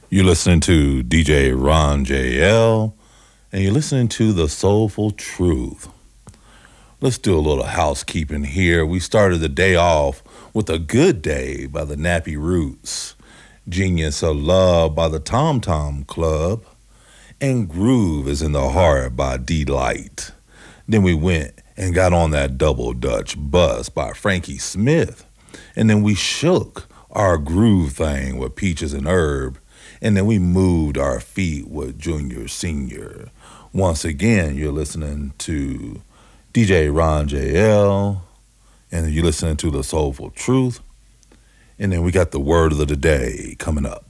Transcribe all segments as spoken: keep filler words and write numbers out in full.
You're listening to D J Ron J L, and you're listening to The Soulful Truth. Let's do a little housekeeping here. We started the day off with A Good Day by the Nappy Roots, Genius of Love by the Tom Tom Club, and Groove is in the Heart by D-Light. Then we went and got on that double Dutch bus by Frankie Smith, and then we shook our groove thing with Peaches and Herb, and then we moved our feet with Junior Senior. Once again, you're listening to D J Ron J L, and you're listening to The Soulful Truth. And then we got the word of the day coming up.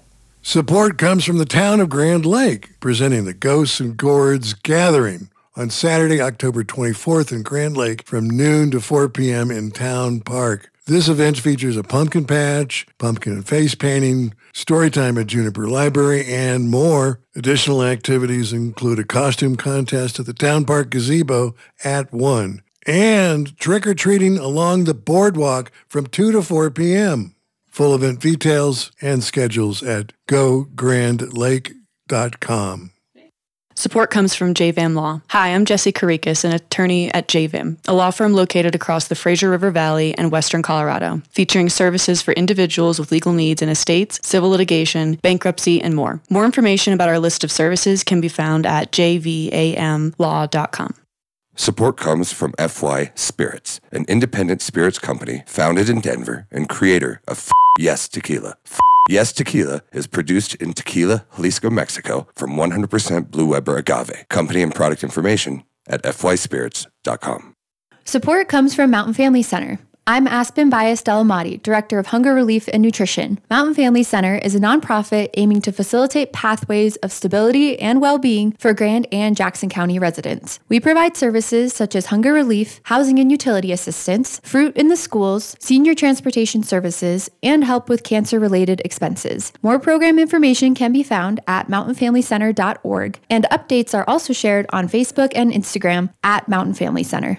Support comes from the town of Grand Lake, presenting the Ghosts and Gourds Gathering on Saturday, October twenty-fourth in Grand Lake from noon to four p.m. in Town Park. This event features a pumpkin patch, pumpkin and face painting, story time at Juniper Library, and more. Additional activities include a costume contest at the Town Park Gazebo at one, and trick-or-treating along the boardwalk from two to four p.m. Full event details and schedules at go grand lake dot com. Support comes from J V A M Law. Hi, I'm Jesse Karikas, an attorney at J V A M, a law firm located across the Fraser River Valley and western Colorado, featuring services for individuals with legal needs in estates, civil litigation, bankruptcy, and more. More information about our list of services can be found at j v a m law dot com. Support comes from F Y Spirits, an independent spirits company founded in Denver and creator of F- Yes Tequila. F- Yes Tequila is produced in Tequila, Jalisco, Mexico from one hundred percent Blue Weber agave. Company and product information at f y spirits dot com. Support comes from Mountain Family Center. I'm Aspen Bias Delamati, Director of Hunger Relief and Nutrition. Mountain Family Center is a nonprofit aiming to facilitate pathways of stability and well-being for Grand and Jackson County residents. We provide services such as hunger relief, housing and utility assistance, fruit in the schools, senior transportation services, and help with cancer-related expenses. More program information can be found at mountain family center dot org, and updates are also shared on Facebook and Instagram at Mountain Family Center.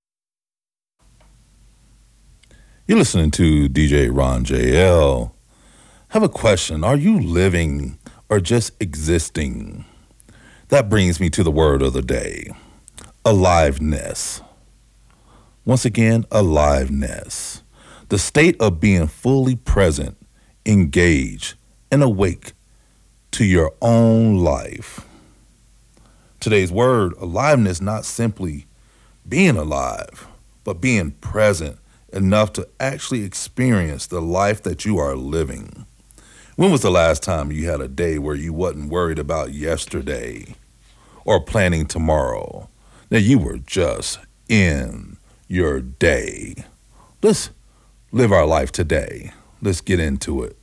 You're listening to D J Ron J L. Have a question. Are you living or just existing? That brings me to the word of the day. Aliveness. Once again, aliveness. The state of being fully present, engaged, and awake to your own life. Today's word, aliveness, not simply being alive, but being present enough to actually experience the life that you are living. When was the last time you had a day where you wasn't worried about yesterday or planning tomorrow? That you were just in your day. Let's live our life today. Let's get into it.